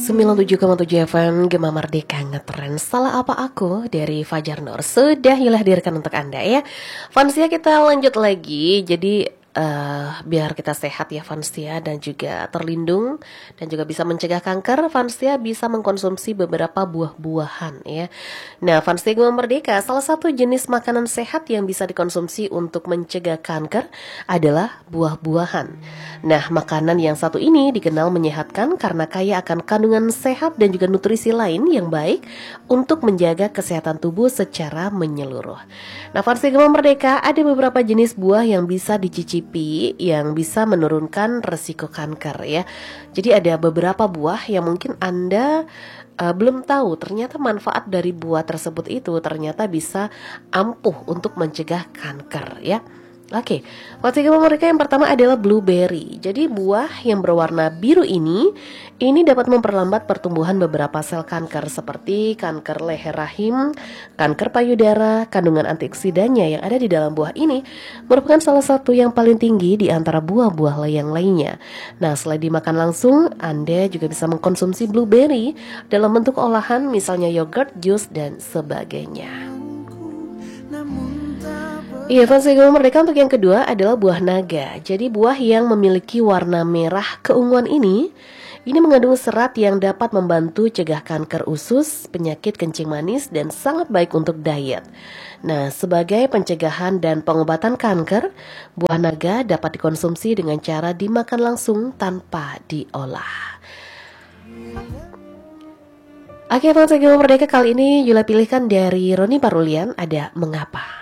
97,7 FM Gema Merdeka ngetren. Salah apa aku dari Fajar Nur sudah dihadirkan untuk Anda ya. Fansia, kita lanjut lagi. Jadi biar kita sehat ya Fansia, dan juga terlindung dan juga bisa mencegah kanker, Fansia bisa mengkonsumsi beberapa buah-buahan ya. Nah, Fansia Gema Merdeka, salah satu jenis makanan sehat yang bisa dikonsumsi untuk mencegah kanker adalah buah-buahan. Nah, makanan yang satu ini dikenal menyehatkan karena kaya akan kandungan sehat dan juga nutrisi lain yang baik untuk menjaga kesehatan tubuh secara menyeluruh. Nah, Fansia Gema Merdeka, ada beberapa jenis buah yang bisa dicicipi yang bisa menurunkan resiko kanker ya. Jadi ada beberapa buah yang mungkin Anda belum tahu, ternyata manfaat dari buah tersebut itu ternyata bisa ampuh untuk mencegah kanker ya. Oke, Fansia Gema Merdeka, yang pertama adalah blueberry. Jadi buah yang berwarna biru ini dapat memperlambat pertumbuhan beberapa sel kanker seperti kanker leher rahim, kanker payudara. Kandungan antioksidannya yang ada di dalam buah ini merupakan salah satu yang paling tinggi di antara buah-buah yang lainnya. Nah, selain dimakan langsung, Anda juga bisa mengkonsumsi blueberry dalam bentuk olahan, misalnya yogurt, jus, dan sebagainya. Iya, Fansia Gema Merdeka, untuk yang kedua adalah buah naga. Jadi buah yang memiliki warna merah keunguan ini mengandung serat yang dapat membantu cegah kanker usus, penyakit kencing manis, dan sangat baik untuk diet. Nah, sebagai pencegahan dan pengobatan kanker, buah naga dapat dikonsumsi dengan cara dimakan langsung tanpa diolah. Oke, Fansia Gema Merdeka, kali ini Yula pilihkan dari Roni Parulian, ada Mengapa.